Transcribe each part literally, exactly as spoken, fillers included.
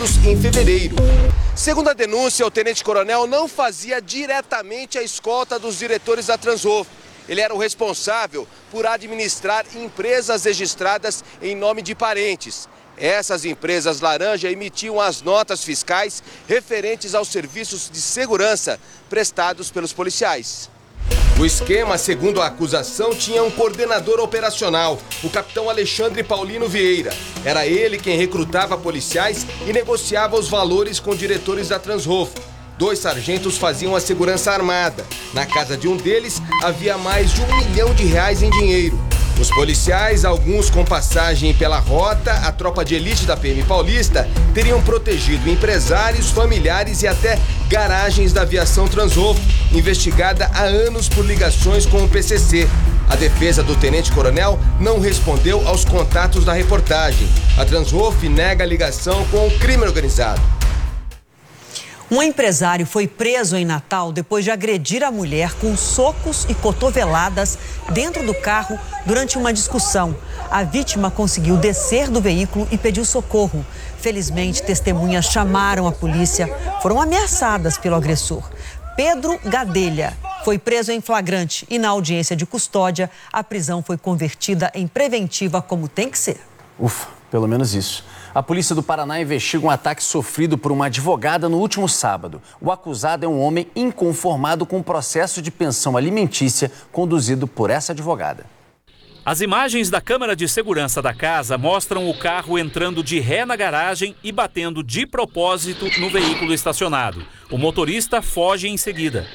realizados em fevereiro. Segundo a denúncia, o tenente-coronel não fazia diretamente a escolta dos diretores da Transhof. Ele era o responsável por administrar empresas registradas em nome de parentes. Essas empresas laranja emitiam as notas fiscais referentes aos serviços de segurança prestados pelos policiais. O esquema, segundo a acusação, tinha um coordenador operacional, o capitão Alexandre Paulino Vieira. Era ele quem recrutava policiais e negociava os valores com diretores da Transhof. Dois sargentos faziam a segurança armada. Na casa de um deles havia mais de um milhão de reais em dinheiro. Os policiais, alguns com passagem pela rota, a tropa de elite da P M Paulista, teriam protegido empresários, familiares e até garagens da aviação Transhof, investigada há anos por ligações com o P C C. A defesa do tenente-coronel não respondeu aos contatos da reportagem. A Transhof nega a ligação com o crime organizado. Um empresário foi preso em Natal depois de agredir a mulher com socos e cotoveladas dentro do carro durante uma discussão. A vítima conseguiu descer do veículo e pediu socorro. Felizmente, testemunhas chamaram a polícia, foram ameaçadas pelo agressor. Pedro Gadelha foi preso em flagrante e na audiência de custódia, a prisão foi convertida em preventiva como tem que ser. Ufa, pelo menos isso. A polícia do Paraná investiga um ataque sofrido por uma advogada no último sábado. O acusado é um homem inconformado com o processo de pensão alimentícia conduzido por essa advogada. As imagens da câmera de segurança da casa mostram o carro entrando de ré na garagem e batendo de propósito no veículo estacionado. O motorista foge em seguida.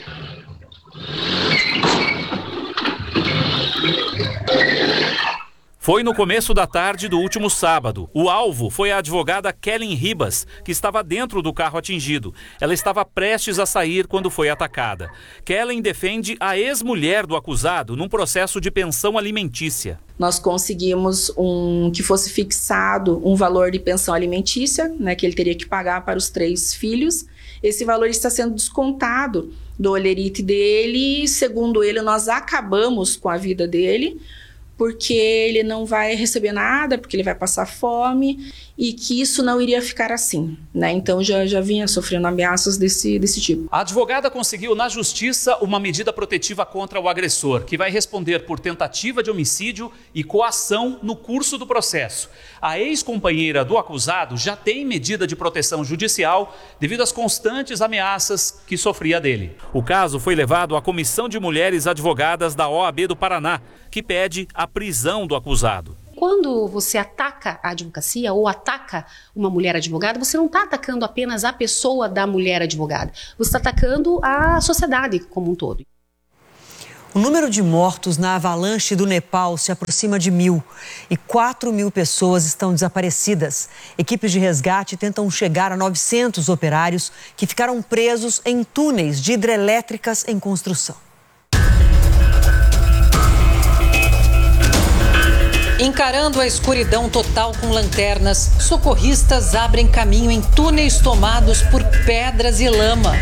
Foi no começo da tarde do último sábado. O alvo foi a advogada Kellen Ribas, que estava dentro do carro atingido. Ela estava prestes a sair quando foi atacada. Kellen defende a ex-mulher do acusado num processo de pensão alimentícia. Nós conseguimos um, que fosse fixado um valor de pensão alimentícia, né, que ele teria que pagar para os três filhos. Esse valor está sendo descontado do holerite dele. Segundo ele, nós acabamos com a vida dele, porque ele não vai receber nada, porque ele vai passar fome e que isso não iria ficar assim, né? Então já, já vinha sofrendo ameaças desse, desse tipo. A advogada conseguiu na justiça uma medida protetiva contra o agressor, que vai responder por tentativa de homicídio e coação no curso do processo. A ex-companheira do acusado já tem medida de proteção judicial devido às constantes ameaças que sofria dele. O caso foi levado à Comissão de Mulheres Advogadas da O A B do Paraná, que pede a prisão do acusado. Quando você ataca a advocacia ou ataca uma mulher advogada, você não está atacando apenas a pessoa da mulher advogada. Você está atacando a sociedade como um todo. O número de mortos na avalanche do Nepal se aproxima de mil e quatro mil pessoas estão desaparecidas. Equipes de resgate tentam chegar a novecentos operários que ficaram presos em túneis de hidrelétricas em construção. Encarando a escuridão total com lanternas, socorristas abrem caminho em túneis tomados por pedras e lama.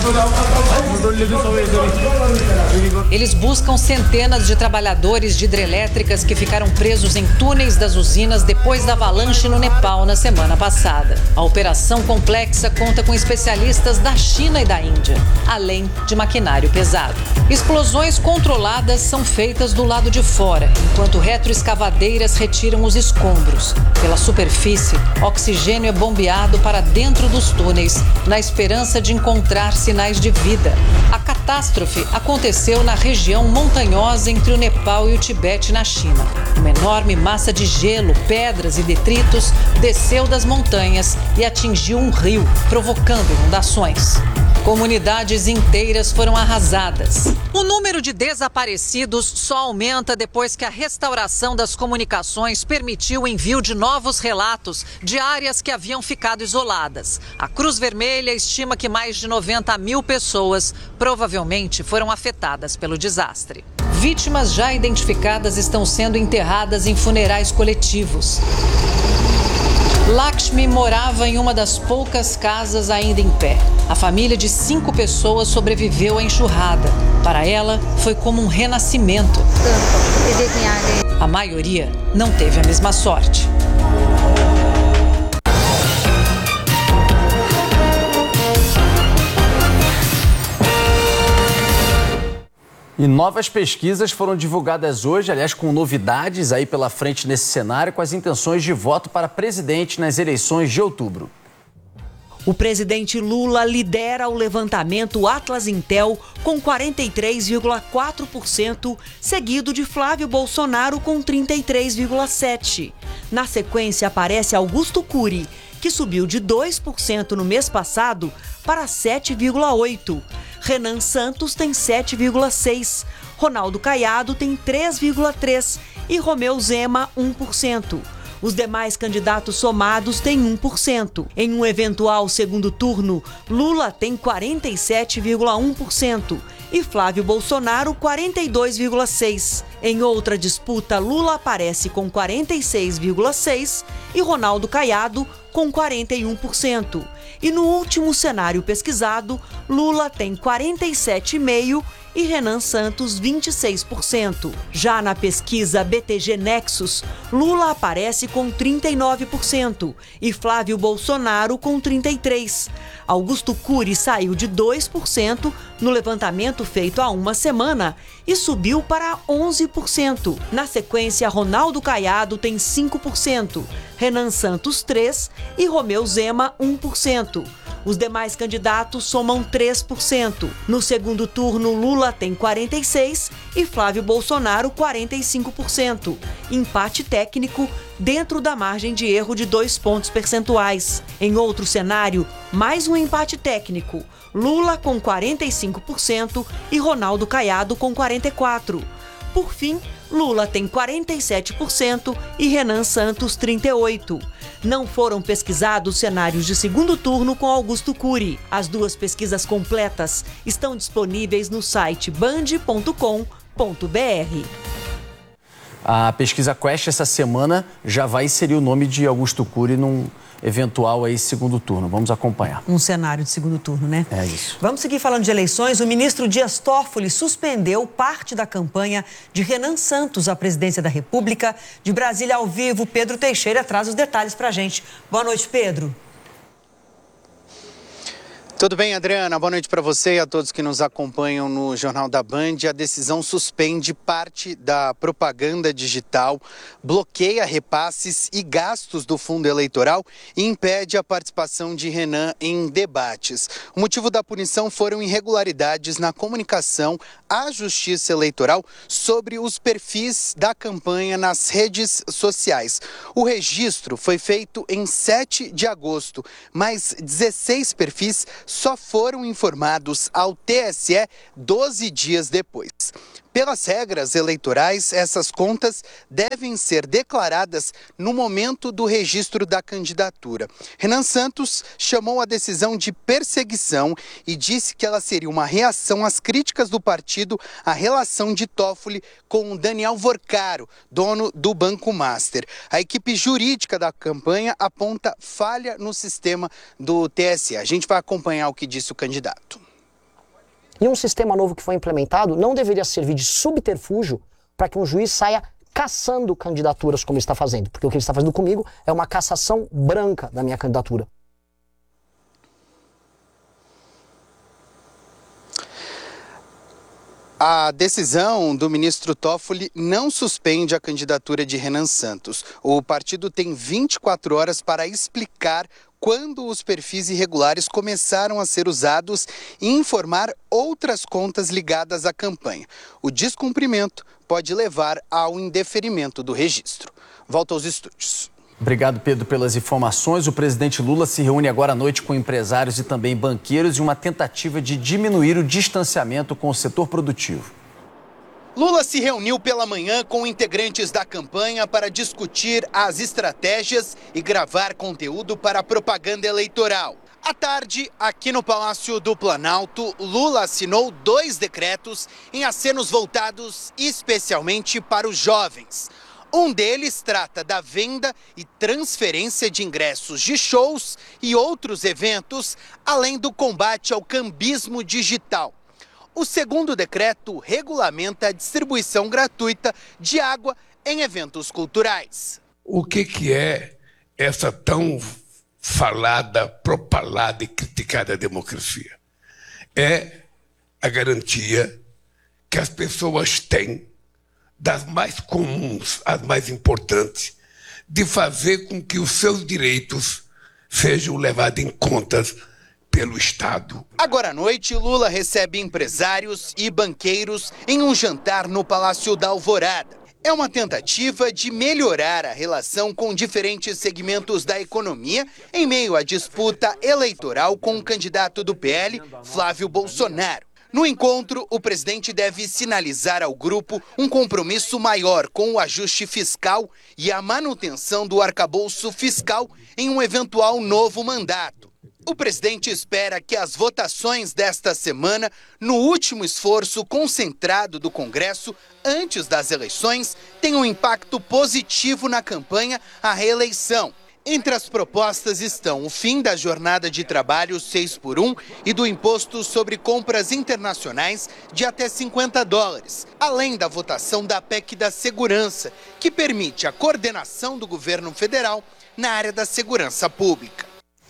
Eles buscam centenas de trabalhadores de hidrelétricas que ficaram presos em túneis das usinas depois da avalanche no Nepal na semana passada. A operação complexa conta com especialistas da China e da Índia, além de maquinário pesado. Explosões controladas são feitas do lado de fora, enquanto retroescavadeiras retiram os escombros. Pela superfície, oxigênio é bombeado para dentro dos túneis, na esperança de encontrar sinais de vida. A catástrofe aconteceu na região montanhosa entre o Nepal e o Tibete, na China. Uma enorme massa de gelo, pedras e detritos desceu das montanhas e atingiu um rio, provocando inundações. Comunidades inteiras foram arrasadas. O número de desaparecidos só aumenta depois que a restauração das comunicações permitiu o envio de novos relatos de áreas que haviam ficado isoladas. A Cruz Vermelha estima que mais de noventa mil pessoas provavelmente foram afetadas pelo desastre. Vítimas já identificadas estão sendo enterradas em funerais coletivos. Lakshmi morava em uma das poucas casas ainda em pé. A família de cinco pessoas sobreviveu à enxurrada. Para ela, foi como um renascimento. A maioria não teve a mesma sorte. E novas pesquisas foram divulgadas hoje, aliás, com novidades aí pela frente nesse cenário, com as intenções de voto para presidente nas eleições de outubro. O presidente Lula lidera o levantamento Atlas Intel com quarenta e três vírgula quatro por cento, seguido de Flávio Bolsonaro com trinta e três vírgula sete por cento. Na sequência aparece Augusto Cury, que subiu de dois por cento no mês passado para sete vírgula oito por cento. Renan Santos tem sete vírgula seis por cento. Ronaldo Caiado tem três vírgula três por cento e Romeu Zema um por cento. Os demais candidatos somados têm um por cento. Em um eventual segundo turno, Lula tem quarenta e sete vírgula um por cento e Flávio Bolsonaro quarenta e dois vírgula seis por cento. Em outra disputa, Lula aparece com quarenta e seis vírgula seis por cento e Ronaldo Caiado com quarenta e um por cento. E no último cenário pesquisado, Lula tem quarenta e sete vírgula cinco por cento e Renan Santos vinte e seis por cento. Já na pesquisa B T G Nexus, Lula aparece com trinta e nove por cento e Flávio Bolsonaro com trinta e três por cento. Augusto Cury saiu de dois por cento no levantamento feito há uma semana e subiu para onze por cento. Na sequência, Ronaldo Caiado tem cinco por cento, Renan Santos três por cento e Romeu Zema um por cento. Os demais candidatos somam três por cento. No segundo turno, Lula tem quarenta e seis por cento e Flávio Bolsonaro quarenta e cinco por cento. Empate técnico dentro da margem de erro de dois pontos percentuais. Em outro cenário, mais um empate técnico. Lula com quarenta e cinco por cento e Ronaldo Caiado com quarenta e quatro por cento. Por fim, Lula tem quarenta e sete por cento e Renan Santos trinta e oito por cento. Não foram pesquisados cenários de segundo turno com Augusto Cury. As duas pesquisas completas estão disponíveis no site band ponto com ponto br. A pesquisa Quest essa semana já vai inserir o nome de Augusto Cury num eventual aí segundo turno. Vamos acompanhar. Um cenário de segundo turno, né? É isso. Vamos seguir falando de eleições. O ministro Dias Toffoli suspendeu parte da campanha de Renan Santos à presidência da República. De Brasília ao vivo, Pedro Teixeira traz os detalhes pra gente. Boa noite, Pedro. Tudo bem, Adriana? Boa noite para você e a todos que nos acompanham no Jornal da Band. A decisão suspende parte da propaganda digital, bloqueia repasses e gastos do fundo eleitoral e impede a participação de Renan em debates. O motivo da punição foram irregularidades na comunicação à Justiça Eleitoral sobre os perfis da campanha nas redes sociais. O registro foi feito em sete de agosto, mas dezesseis perfis só foram informados ao T S E doze dias depois. Pelas regras eleitorais, essas contas devem ser declaradas no momento do registro da candidatura. Renan Santos chamou a decisão de perseguição e disse que ela seria uma reação às críticas do partido à relação de Toffoli com Daniel Vorcaro, dono do Banco Master. A equipe jurídica da campanha aponta falha no sistema do T S E. A gente vai acompanhar o que disse o candidato. E um sistema novo que foi implementado não deveria servir de subterfúgio para que um juiz saia caçando candidaturas como ele está fazendo. Porque o que ele está fazendo comigo é uma cassação branca da minha candidatura. A decisão do ministro Toffoli não suspende a candidatura de Renan Santos. O partido tem vinte e quatro horas para explicar quando os perfis irregulares começaram a ser usados e informar outras contas ligadas à campanha. O descumprimento pode levar ao indeferimento do registro. Volto aos estúdios. Obrigado, Pedro, pelas informações. O presidente Lula se reúne agora à noite com empresários e também banqueiros em uma tentativa de diminuir o distanciamento com o setor produtivo. Lula se reuniu pela manhã com integrantes da campanha para discutir as estratégias e gravar conteúdo para a propaganda eleitoral. À tarde, aqui no Palácio do Planalto, Lula assinou dois decretos em acenos voltados especialmente para os jovens. Um deles trata da venda e transferência de ingressos de shows e outros eventos, além do combate ao cambismo digital. O segundo decreto regulamenta a distribuição gratuita de água em eventos culturais. O que, que é essa tão falada, propalada e criticada democracia? É a garantia que as pessoas têm, das mais comuns às mais importantes, de fazer com que os seus direitos sejam levados em conta pelo Estado. Agora à noite, Lula recebe empresários e banqueiros em um jantar no Palácio da Alvorada. É uma tentativa de melhorar a relação com diferentes segmentos da economia em meio à disputa eleitoral com o candidato do P L, Flávio Bolsonaro. No encontro, o presidente deve sinalizar ao grupo um compromisso maior com o ajuste fiscal e a manutenção do arcabouço fiscal em um eventual novo mandato. O presidente espera que as votações desta semana, no último esforço concentrado do Congresso antes das eleições, tenham um impacto positivo na campanha à reeleição. Entre as propostas estão o fim da jornada de trabalho seis por um e do imposto sobre compras internacionais de até cinquenta dólares, além da votação da P E C da segurança, que permite a coordenação do governo federal na área da segurança pública.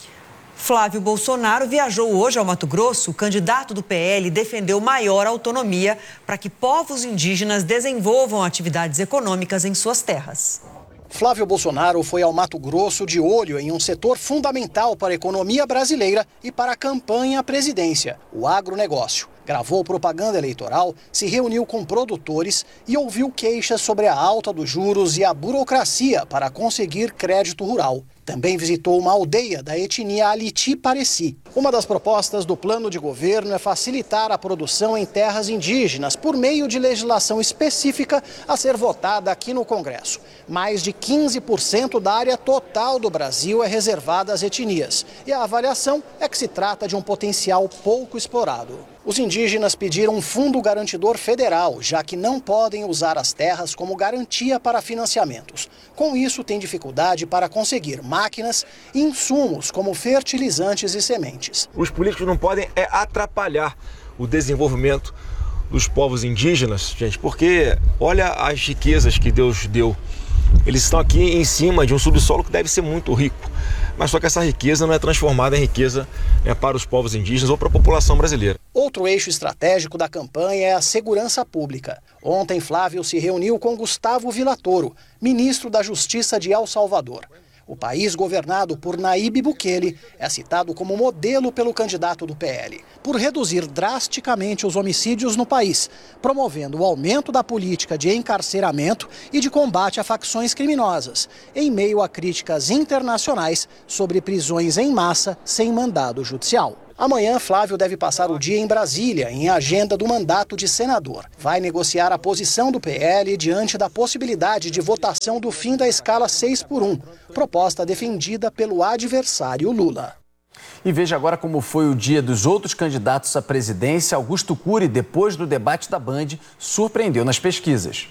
Flávio Bolsonaro viajou hoje ao Mato Grosso. O candidato do P L defendeu maior autonomia para que povos indígenas desenvolvam atividades econômicas em suas terras. Flávio Bolsonaro foi ao Mato Grosso de olho em um setor fundamental para a economia brasileira e para a campanha à presidência, o agronegócio. Gravou propaganda eleitoral, se reuniu com produtores e ouviu queixas sobre a alta dos juros e a burocracia para conseguir crédito rural. Também visitou uma aldeia da etnia Aliti Pareci. Uma das propostas do plano de governo é facilitar a produção em terras indígenas por meio de legislação específica a ser votada aqui no Congresso. Mais de quinze por cento da área total do Brasil é reservada às etnias. E a avaliação é que se trata de um potencial pouco explorado. Os indígenas pediram um fundo garantidor federal, já que não podem usar as terras como garantia para financiamentos. Com isso, tem dificuldade para conseguir máquinas e insumos como fertilizantes e sementes. Os políticos não podem é, atrapalhar o desenvolvimento dos povos indígenas, gente, porque olha as riquezas que Deus deu. Eles estão aqui em cima de um subsolo que deve ser muito rico, mas só que essa riqueza não é transformada em riqueza né, para os povos indígenas ou para a população brasileira. Outro eixo estratégico da campanha é a segurança pública. Ontem, Flávio se reuniu com Gustavo Villatoro, ministro da Justiça de El Salvador. O país governado por Nayib Bukele é citado como modelo pelo candidato do P L, por reduzir drasticamente os homicídios no país, promovendo o aumento da política de encarceramento e de combate a facções criminosas, em meio a críticas internacionais sobre prisões em massa sem mandado judicial. Amanhã, Flávio deve passar o dia em Brasília, em agenda do mandato de senador. Vai negociar a posição do P L diante da possibilidade de votação do fim da escala seis por um, proposta defendida pelo adversário Lula. E veja agora como foi o dia dos outros candidatos à presidência. Augusto Cury, depois do debate da Band, surpreendeu nas pesquisas.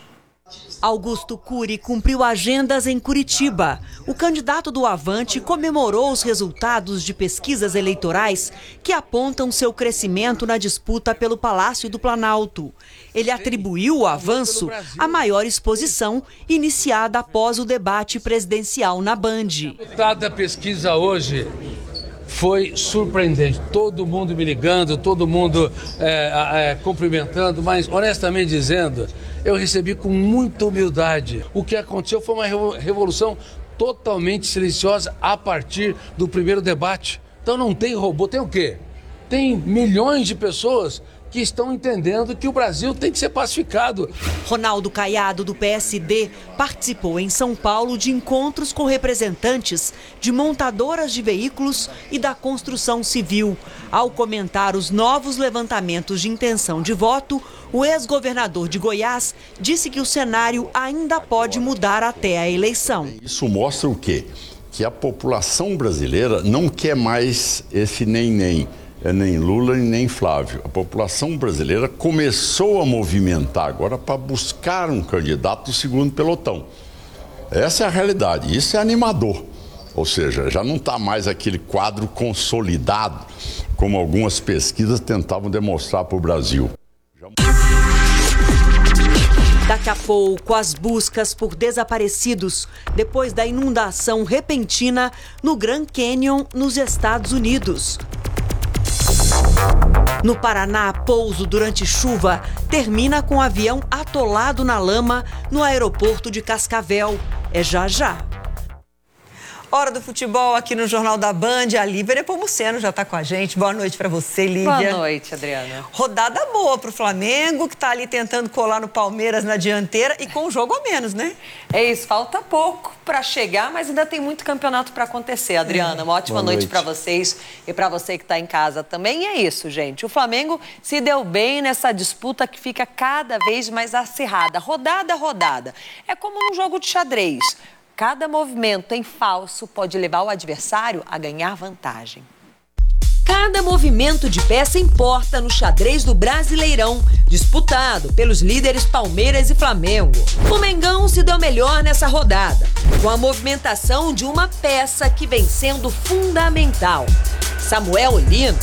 Augusto Cury cumpriu agendas em Curitiba. O candidato do Avante comemorou os resultados de pesquisas eleitorais que apontam seu crescimento na disputa pelo Palácio do Planalto. Ele atribuiu o avanço à maior exposição iniciada após o debate presidencial na Band. O resultado da pesquisa hoje foi surpreendente. Todo mundo me ligando, todo mundo é, é, cumprimentando, mas honestamente dizendo, eu recebi com muita humildade. O que aconteceu foi uma revolução totalmente silenciosa a partir do primeiro debate. Então não tem robô, tem o quê? Tem milhões de pessoas que estão entendendo que o Brasil tem que ser pacificado. Ronaldo Caiado, do P S D, participou em São Paulo de encontros com representantes de montadoras de veículos e da construção civil. Ao comentar os novos levantamentos de intenção de voto, o ex-governador de Goiás disse que o cenário ainda pode mudar até a eleição. Isso mostra o quê? Que a população brasileira não quer mais esse nem-nem. É nem Lula e nem Flávio. A população brasileira começou a movimentar agora para buscar um candidato do segundo pelotão. Essa é a realidade, isso é animador. Ou seja, já não está mais aquele quadro consolidado, como algumas pesquisas tentavam demonstrar para o Brasil. Daqui a pouco, as buscas por desaparecidos depois da inundação repentina no Grand Canyon, nos Estados Unidos. No Paraná, pouso durante chuva termina com o avião atolado na lama no aeroporto de Cascavel. É já já. Hora do futebol aqui no Jornal da Band. A Lívia Nepomuceno já está com a gente. Boa noite para você, Lívia. Boa noite, Adriana. Rodada boa para o Flamengo, que está ali tentando colar no Palmeiras na dianteira e com um jogo a menos, né? É isso, falta pouco para chegar, mas ainda tem muito campeonato para acontecer, Adriana. Uma ótima noite, noite para vocês e para você que está em casa também. E é isso, gente. O Flamengo se deu bem nessa disputa que fica cada vez mais acirrada. Rodada a rodada. É como um jogo de xadrez. Cada movimento em falso pode levar o adversário a ganhar vantagem. Cada movimento de peça importa no xadrez do Brasileirão, disputado pelos líderes Palmeiras e Flamengo. O Mengão se deu melhor nessa rodada, com a movimentação de uma peça que vem sendo fundamental. Samuel Lino.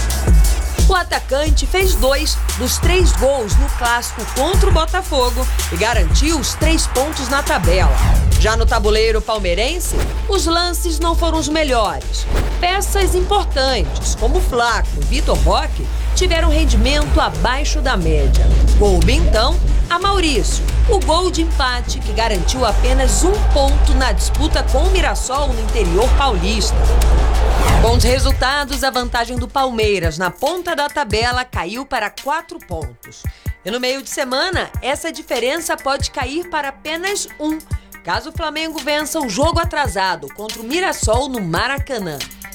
O atacante fez dois dos três gols no clássico contra o Botafogo e garantiu os três pontos na tabela. Já no tabuleiro palmeirense, os lances não foram os melhores. Peças importantes, como Flaco e Vitor Roque, tiveram rendimento abaixo da média. Coube, então, a Maurício, o gol de empate que garantiu apenas um ponto na disputa com o Mirassol no interior paulista. Com os resultados, a vantagem do Palmeiras na ponta da tabela caiu para quatro pontos. E no meio de semana, essa diferença pode cair para apenas um, caso o Flamengo vença o jogo atrasado contra o Mirassol no Maracanã.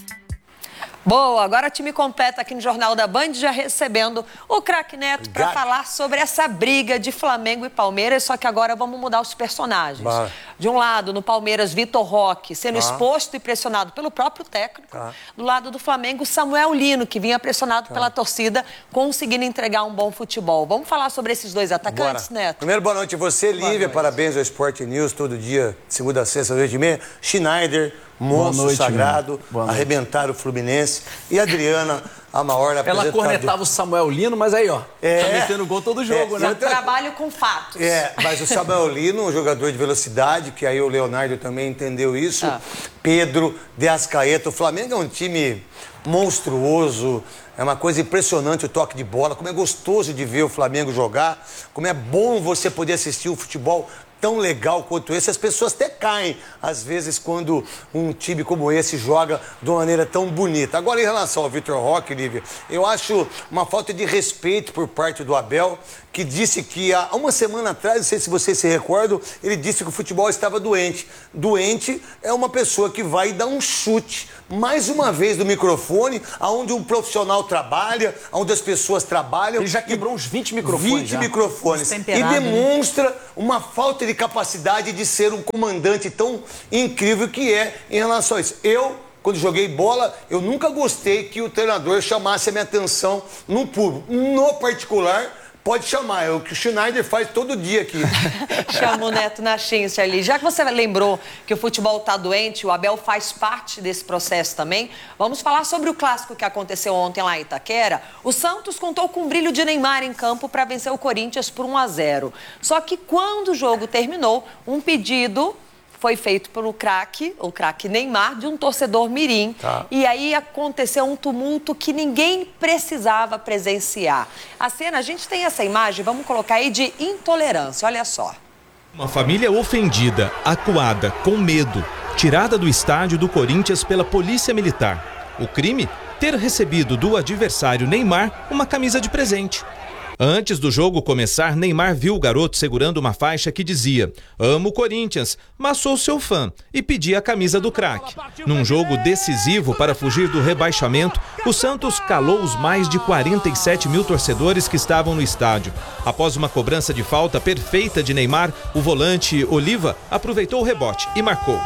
Boa, agora time completo aqui no Jornal da Band, já recebendo o craque Neto para falar sobre essa briga de Flamengo e Palmeiras, só que agora vamos mudar os personagens. Bah. De um lado, no Palmeiras, Vitor Roque, sendo ah. exposto e pressionado pelo próprio técnico. Ah. Do lado do Flamengo, Samuel Lino, que vinha pressionado ah. pela torcida, conseguindo entregar um bom futebol. Vamos falar sobre esses dois atacantes, Bora. Neto? Primeiro, boa noite a você, Lívia. Parabéns ao Sport News, todo dia, de segunda a sexta, às oito e meia. Schneider, monstro noite, sagrado, arrebentaram o Fluminense. E a Adriana, a maior apresentadora. Ela cornetava o Samuel Lino, mas aí, ó, é, tá metendo gol todo jogo, é, né? Eu trabalho com fatos. É, mas o Samuel Lino, um jogador de velocidade, que aí o Leonardo também entendeu isso. Ah. Pedro, De Arrascaeta. O Flamengo é um time monstruoso. É uma coisa impressionante o toque de bola, como é gostoso de ver o Flamengo jogar, como é bom você poder assistir o futebol tão legal quanto esse. As pessoas até caem, às vezes, quando um time como esse joga de uma maneira tão bonita. Agora, em relação ao Vitor Roque, Lívia, eu acho uma falta de respeito por parte do Abel, que disse que há uma semana atrás, não sei se vocês se recordam, ele disse que o futebol estava doente. Doente é uma pessoa que vai dar um chute, mais uma vez, no microfone, onde um profissional trabalha, onde as pessoas trabalham. Ele já quebrou uns vinte microfones. vinte microfones. E demonstra uma falta de capacidade de ser um comandante tão incrível que é em relação a isso. Eu, quando joguei bola, eu nunca gostei que o treinador chamasse a minha atenção no público. No particular, pode chamar, é o que o Schneider faz todo dia aqui. Chama o Neto na chincha ali. Já que você lembrou que o futebol está doente, o Abel faz parte desse processo também, vamos falar sobre o clássico que aconteceu ontem lá em Itaquera. O Santos contou com o brilho de Neymar em campo para vencer o Corinthians por um a zero. Só que quando o jogo terminou, um pedido foi feito pelo craque, o craque Neymar, de um torcedor mirim. Tá. E aí aconteceu um tumulto que ninguém precisava presenciar. A cena, a gente tem essa imagem, vamos colocar aí, de intolerância, olha só. Uma família ofendida, acuada, com medo, tirada do estádio do Corinthians pela polícia militar. O crime? Ter recebido do adversário Neymar uma camisa de presente. Antes do jogo começar, Neymar viu o garoto segurando uma faixa que dizia: "Amo o Corinthians, mas sou seu fã", e pedia a camisa do craque. Num jogo decisivo para fugir do rebaixamento, o Santos calou os mais de quarenta e sete mil torcedores que estavam no estádio. Após uma cobrança de falta perfeita de Neymar, o volante Oliva aproveitou o rebote e marcou.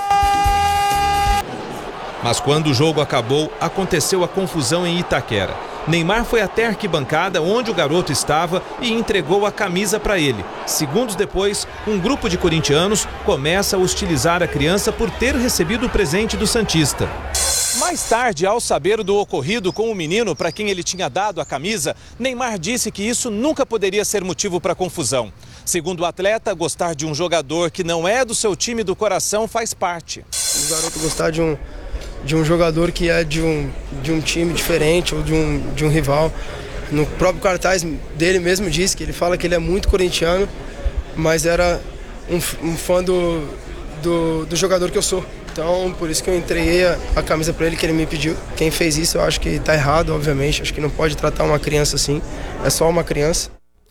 Mas quando o jogo acabou, aconteceu a confusão em Itaquera. Neymar foi até a arquibancada onde o garoto estava e entregou a camisa para ele. Segundos depois, um grupo de corintianos começa a hostilizar a criança por ter recebido o presente do santista. Mais tarde, ao saber do ocorrido com o menino para quem ele tinha dado a camisa, Neymar disse que isso nunca poderia ser motivo para confusão. Segundo o atleta, gostar de um jogador que não é do seu time do coração faz parte. O garoto gostar de um... de um jogador que é de um, de um time diferente ou de um, de um rival. No próprio cartaz dele mesmo diz que ele fala que ele é muito corintiano, mas era um, um fã do, do, do jogador que eu sou. Então, por isso que eu entreguei a, a camisa para ele, que ele me pediu. Quem fez isso, eu acho que está errado, obviamente. Acho que não pode tratar uma criança assim. É só uma criança.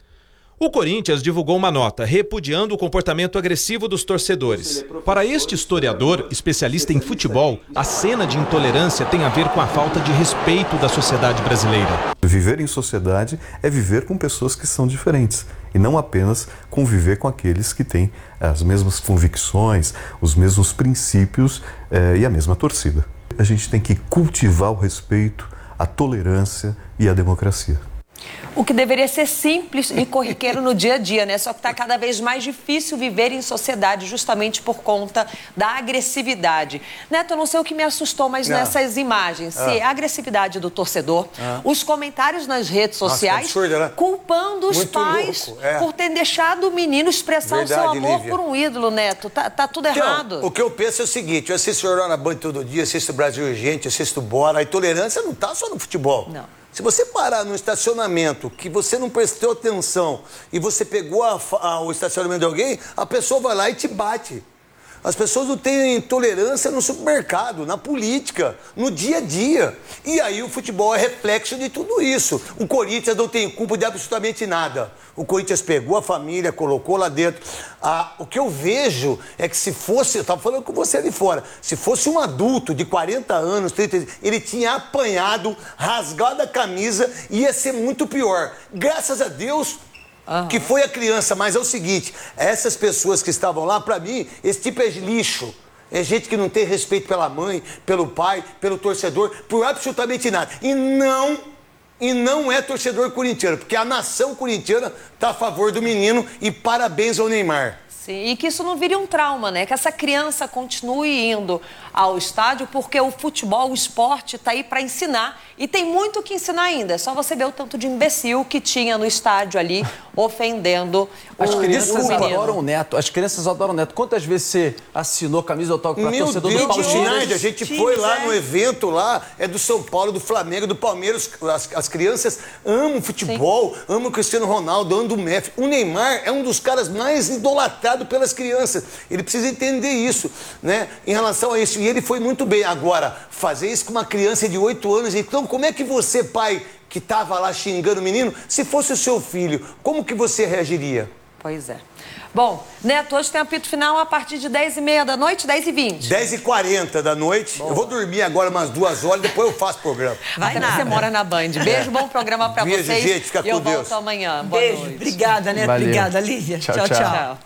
O Corinthians divulgou uma nota repudiando o comportamento agressivo dos torcedores. Para este historiador, especialista em futebol, a cena de intolerância tem a ver com a falta de respeito da sociedade brasileira. Viver em sociedade é viver com pessoas que são diferentes e não apenas conviver com aqueles que têm as mesmas convicções, os mesmos princípios eh, e a mesma torcida. A gente tem que cultivar o respeito, a tolerância e a democracia. O que deveria ser simples e corriqueiro no dia a dia, né? Só que está cada vez mais difícil viver em sociedade justamente por conta da agressividade. Neto, eu não sei o que me assustou, mas não. nessas imagens, ah. se a agressividade do torcedor, ah. os comentários nas redes sociais, Nossa, absurdo, né? culpando os Muito pais é. por ter deixado o menino expressar Verdade, o seu amor Lívia. por um ídolo, Neto. Tá, tá tudo então, errado. O que eu penso é o seguinte, eu assisto Jornal na Band todo dia, assisto Brasil Urgente, assisto Bora, a intolerância não está só no futebol. Não. Se você parar no estacionamento que você não prestou atenção e você pegou a, a, o estacionamento de alguém, a pessoa vai lá e te bate. As pessoas não têm intolerância no supermercado, na política, no dia a dia. E aí o futebol é reflexo de tudo isso. O Corinthians não tem culpa de absolutamente nada. O Corinthians pegou a família, colocou lá dentro. Ah, o que eu vejo é que se fosse, eu estava falando com você ali fora, se fosse um adulto de quarenta anos, trinta, ele tinha apanhado, rasgado a camisa, ia ser muito pior. Graças a Deus... Uhum. Que foi a criança, mas é o seguinte, essas pessoas que estavam lá, pra mim, esse tipo é lixo. É gente que não tem respeito pela mãe, pelo pai, pelo torcedor, por absolutamente nada. E não, e não é torcedor corintiano, porque a nação corintiana tá a favor do menino e parabéns ao Neymar. Sim, e que isso não vire um trauma, né? Que essa criança continue indo ao estádio, porque o futebol, o esporte, está aí para ensinar. E tem muito o que ensinar ainda. É só você ver o tanto de imbecil que tinha no estádio ali, ofendendo As o crianças o adoram o Neto. As crianças adoram o Neto. Quantas vezes você assinou camisa autógrafa para torcedor Deus, do Palmeiras? A gente foi lá no evento lá, é do São Paulo, do Flamengo, do Palmeiras. As, as crianças amam futebol, Sim. amam o Cristiano Ronaldo, amam o Messi. O Neymar é um dos caras mais idolatrados pelas crianças. Ele precisa entender isso, né? Em relação a isso. E ele foi muito bem. Agora, fazer isso com uma criança de oito anos, então como é que você, pai, que estava lá xingando o menino, se fosse o seu filho, como que você reagiria? Pois é. Bom, Neto, hoje tem apito final a partir de dez e meia da noite, dez e vinte. dez e quarenta da noite. Boa. Eu vou dormir agora umas duas horas, depois eu faço programa. Vai Até você mora na Band. Beijo, bom programa pra Beijo, vocês. gente, fica e eu com Deus. volto amanhã. Boa Beijo, noite. Obrigada, Neto. Valeu. Obrigada, Lívia. Tchau, tchau. tchau. Tchau.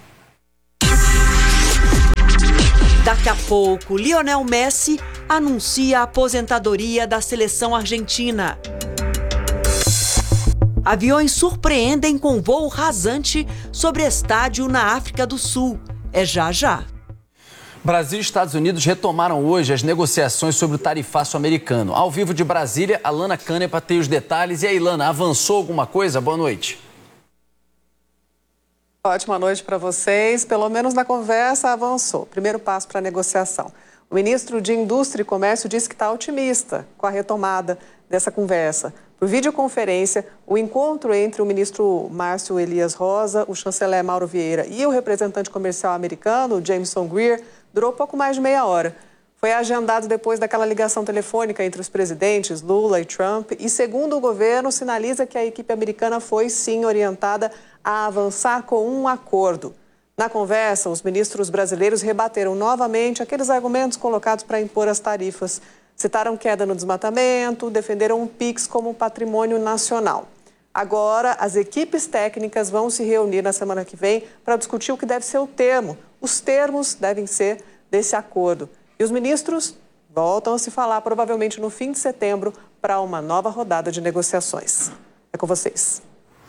Daqui a pouco, Lionel Messi anuncia a aposentadoria da seleção argentina. Aviões surpreendem com voo rasante sobre estádio na África do Sul. É já já. Brasil e Estados Unidos retomaram hoje as negociações sobre o tarifaço americano. Ao vivo de Brasília, a Lana Canepa tem os detalhes. E aí, Lana, avançou alguma coisa? Boa noite. Ótima noite para vocês. Pelo menos na conversa avançou. Primeiro passo para a negociação. O ministro de Indústria e Comércio disse que está otimista com a retomada dessa conversa. Por videoconferência, o encontro entre o ministro Márcio Elias Rosa, o chanceler Mauro Vieira e o representante comercial americano, Jameson Greer, durou pouco mais de meia hora. Foi agendado depois daquela ligação telefônica entre os presidentes Lula e Trump e, segundo o governo, sinaliza que a equipe americana foi, sim, orientada a avançar com um acordo. Na conversa, os ministros brasileiros rebateram novamente aqueles argumentos colocados para impor as tarifas. Citaram queda no desmatamento, defenderam o Pix como patrimônio nacional. Agora, as equipes técnicas vão se reunir na semana que vem para discutir o que deve ser o termo. Os termos devem ser desse acordo. E os ministros voltam a se falar provavelmente no fim de setembro para uma nova rodada de negociações. É com vocês.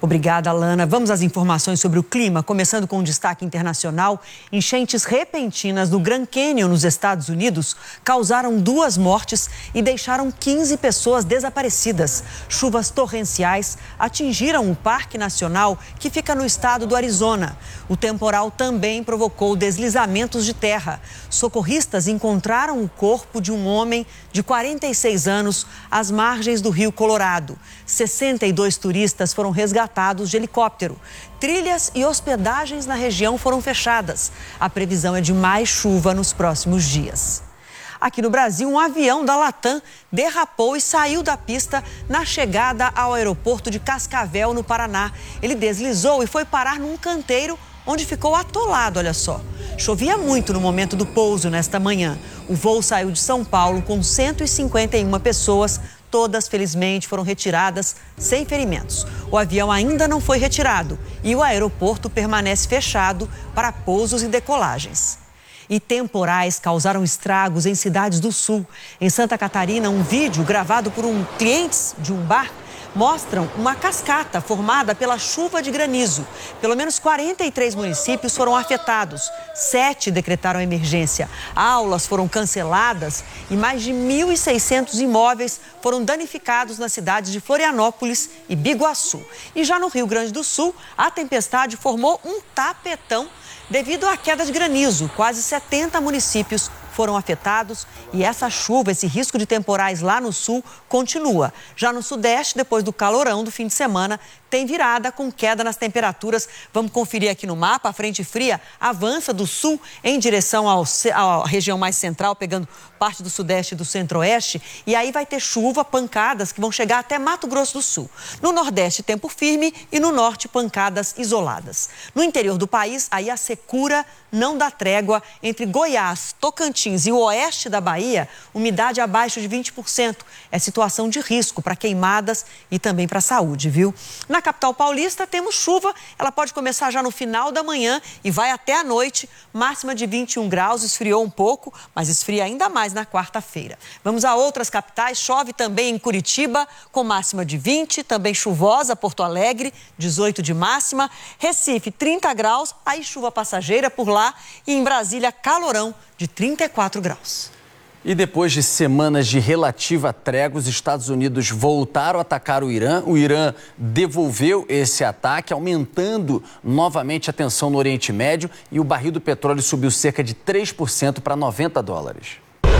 Obrigada, Alana. Vamos às informações sobre o clima, começando com um destaque internacional. Enchentes repentinas no Grand Canyon, nos Estados Unidos, causaram duas mortes e deixaram quinze pessoas desaparecidas. Chuvas torrenciais atingiram o Parque Nacional, que fica no estado do Arizona. O temporal também provocou deslizamentos de terra. Socorristas encontraram o corpo de um homem de quarenta e seis anos às margens do Rio Colorado. sessenta e dois turistas foram resgatados de helicóptero. Trilhas e hospedagens na região foram fechadas. A previsão é de mais chuva nos próximos dias. Aqui no Brasil, um avião da Latam derrapou e saiu da pista na chegada ao aeroporto de Cascavel, no Paraná. Ele deslizou e foi parar num canteiro onde ficou atolado, olha só. Chovia muito no momento do pouso nesta manhã. O voo saiu de São Paulo com cento e cinquenta e uma pessoas. Todas, felizmente, foram retiradas sem ferimentos. O avião ainda não foi retirado e o aeroporto permanece fechado para pousos e decolagens. E temporais causaram estragos em cidades do sul. Em Santa Catarina, um vídeo gravado por um clientes de um bar mostram uma cascata formada pela chuva de granizo. Pelo menos quarenta e três municípios foram afetados. Sete decretaram emergência. Aulas foram canceladas e mais de mil e seiscentos imóveis foram danificados nas cidades de Florianópolis e Biguaçu. E já no Rio Grande do Sul, a tempestade formou um tapetão devido à queda de granizo. Quase setenta municípios foram afetados e essa chuva, esse risco de temporais lá no sul continua. Já no sudeste, depois do calorão do fim de semana, tem virada com queda nas temperaturas. Vamos conferir aqui no mapa. A frente fria avança do sul em direção ao, à região mais central, pegando parte do sudeste e do centro-oeste. E aí vai ter chuva, pancadas que vão chegar até Mato Grosso do Sul. No nordeste, tempo firme e no norte, pancadas isoladas. No interior do país, aí a secura não dá trégua. Entre Goiás, Tocantins e o oeste da Bahia, umidade abaixo de vinte por cento. É situação de risco para queimadas e também para a saúde, viu? Na capital paulista temos chuva, ela pode começar já no final da manhã e vai até a noite, máxima de vinte e um graus, esfriou um pouco, mas esfria ainda mais na quarta-feira. Vamos a outras capitais, chove também em Curitiba, com máxima de vinte, também chuvosa, Porto Alegre, dezoito de máxima, Recife, trinta graus, aí chuva passageira por lá e em Brasília, calorão de trinta e quatro graus. E depois de semanas de relativa trégua, os Estados Unidos voltaram a atacar o Irã. O Irã devolveu esse ataque, aumentando novamente a tensão no Oriente Médio e o barril do petróleo subiu cerca de três por cento para noventa dólares.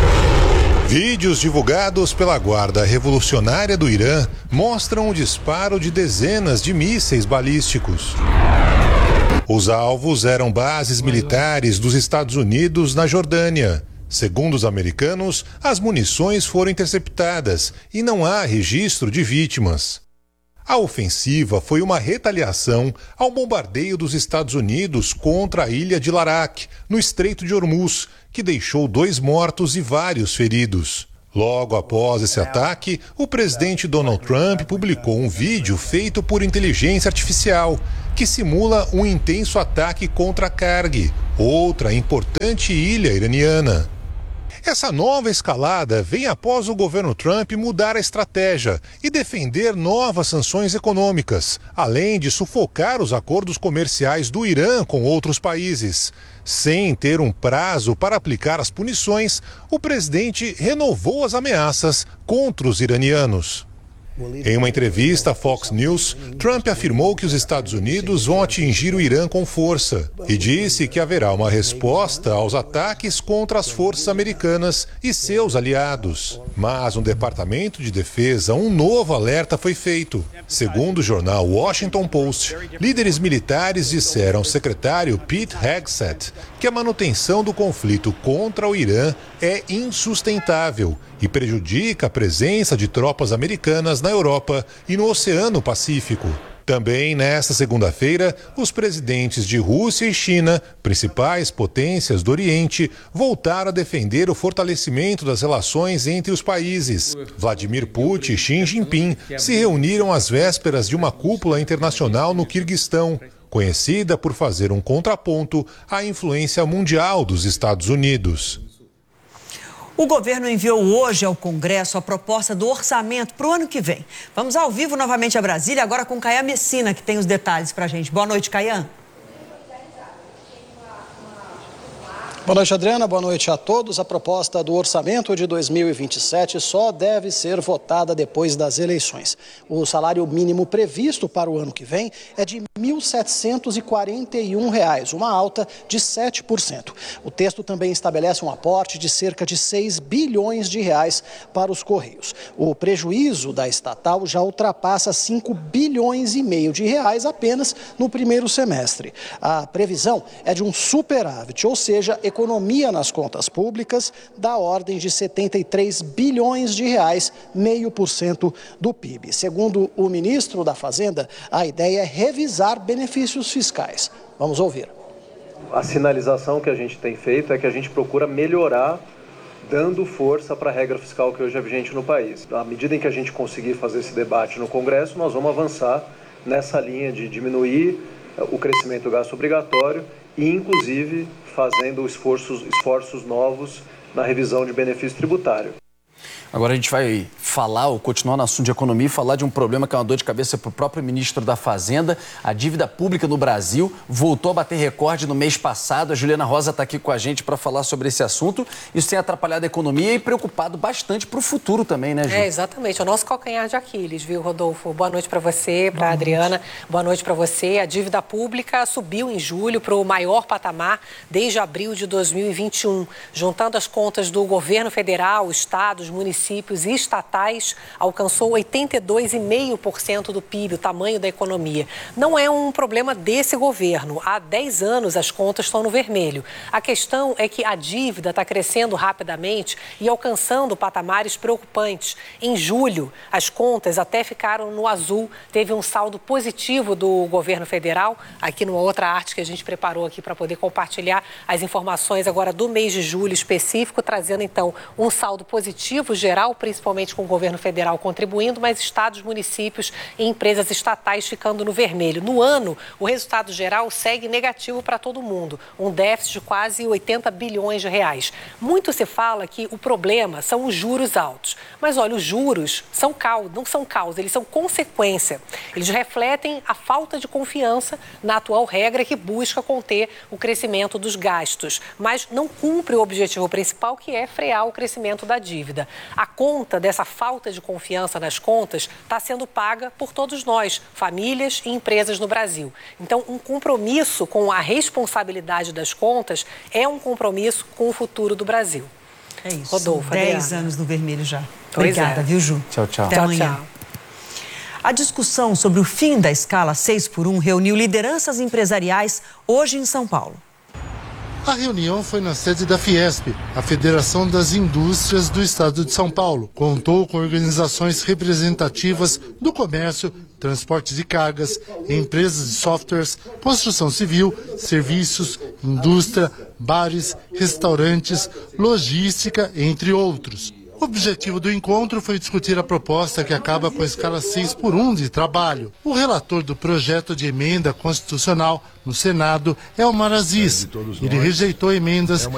Vídeos divulgados pela Guarda Revolucionária do Irã mostram o disparo de dezenas de mísseis balísticos. Os alvos eram bases militares dos Estados Unidos na Jordânia. Segundo os americanos, as munições foram interceptadas e não há registro de vítimas. A ofensiva foi uma retaliação ao bombardeio dos Estados Unidos contra a ilha de Larak, no Estreito de Hormuz, que deixou dois mortos e vários feridos. Logo após esse ataque, o presidente Donald Trump publicou um vídeo feito por inteligência artificial, que simula um intenso ataque contra Karg, outra importante ilha iraniana. Essa nova escalada vem após o governo Trump mudar a estratégia e defender novas sanções econômicas, além de sufocar os acordos comerciais do Irã com outros países. Sem ter um prazo para aplicar as punições, o presidente renovou as ameaças contra os iranianos. Em uma entrevista à Fox News, Trump afirmou que os Estados Unidos vão atingir o Irã com força e disse que haverá uma resposta aos ataques contra as forças americanas e seus aliados. Mas no Departamento de Defesa, um novo alerta foi feito. Segundo o jornal Washington Post, líderes militares disseram ao secretário Pete Hegseth que a manutenção do conflito contra o Irã é insustentável e prejudica a presença de tropas americanas na Europa e no Oceano Pacífico. Também nesta segunda-feira, os presidentes de Rússia e China, principais potências do Oriente, voltaram a defender o fortalecimento das relações entre os países. Vladimir Putin e Xi Jinping se reuniram às vésperas de uma cúpula internacional no Quirguistão, conhecida por fazer um contraponto à influência mundial dos Estados Unidos. O governo enviou hoje ao Congresso a proposta do orçamento para o ano que vem. Vamos ao vivo novamente a Brasília, agora com Caian Messina, que tem os detalhes para a gente. Boa noite, Caian. Boa noite, Adriana. Boa noite a todos. A proposta do orçamento de dois mil e vinte e sete só deve ser votada depois das eleições. O salário mínimo previsto para o ano que vem é de mil setecentos e quarenta e um reais, uma alta de sete por cento. O texto também estabelece um aporte de cerca de seis bilhões de reais para os Correios. O prejuízo da estatal já ultrapassa cinco bilhões e meio de reais apenas no primeiro semestre. A previsão é de um superávit, ou seja, economia nas contas públicas da ordem de setenta e três bilhões de reais, meio por cento do P I B. Segundo o ministro da Fazenda, a ideia é revisar benefícios fiscais. Vamos ouvir. A sinalização que a gente tem feito é que a gente procura melhorar, dando força para a regra fiscal que hoje é vigente no país. À medida em que a gente conseguir fazer esse debate no Congresso, nós vamos avançar nessa linha de diminuir o crescimento do gasto obrigatório e, inclusive, fazendo esforços, esforços novos na revisão de benefício tributário. Agora a gente vai falar, ou continuar no assunto de economia, e falar de um problema que é uma dor de cabeça para o próprio ministro da Fazenda. A dívida pública no Brasil voltou a bater recorde no mês passado. A Juliana Rosa está aqui com a gente para falar sobre esse assunto. Isso tem atrapalhado a economia e preocupado bastante para o futuro também, né, Ju? É, exatamente. É o nosso calcanhar de Aquiles, viu, Rodolfo? Boa noite para você, para a Adriana. Boa noite para você. A dívida pública subiu em julho para o maior patamar desde abril de dois mil e vinte e um. Juntando as contas do governo federal, estados, municípios e estatais, alcançou oitenta e dois vírgula cinco por cento do P I B, o tamanho da economia. Não é um problema desse governo. Há dez anos as contas estão no vermelho. A questão é que a dívida está crescendo rapidamente e alcançando patamares preocupantes. Em julho, as contas até ficaram no azul. Teve um saldo positivo do governo federal, aqui numa outra arte que a gente preparou aqui para poder compartilhar as informações agora do mês de julho específico, trazendo então um saldo positivo geral, principalmente com o governo federal contribuindo, mas estados, municípios e empresas estatais ficando no vermelho. No ano, o resultado geral segue negativo para todo mundo, um déficit de quase oitenta bilhões de reais. Muito se fala que o problema são os juros altos, mas olha, os juros são causa, não são causa, eles são consequência. Eles refletem a falta de confiança na atual regra que busca conter o crescimento dos gastos, mas não cumpre o objetivo principal, que é frear o crescimento da dívida. A conta dessa falta de confiança nas contas está sendo paga por todos nós, famílias e empresas no Brasil. Então, um compromisso com a responsabilidade das contas é um compromisso com o futuro do Brasil. É isso. Rodolfo, dez Adriana. anos no vermelho já. Pois Obrigada, é. viu, Ju? Tchau, tchau. Até Tchau, amanhã. tchau. A discussão sobre o fim da escala seis por um reuniu lideranças empresariais hoje em São Paulo. A reunião foi na sede da Fiesp, a Federação das Indústrias do Estado de São Paulo. Contou com organizações representativas do comércio, transporte de cargas, empresas de softwares, construção civil, serviços, indústria, bares, restaurantes, logística, entre outros. O objetivo do encontro foi discutir a proposta que acaba com a escala seis por um de trabalho. O relator do projeto de emenda constitucional no Senado é Omar Aziz. Ele rejeitou emendas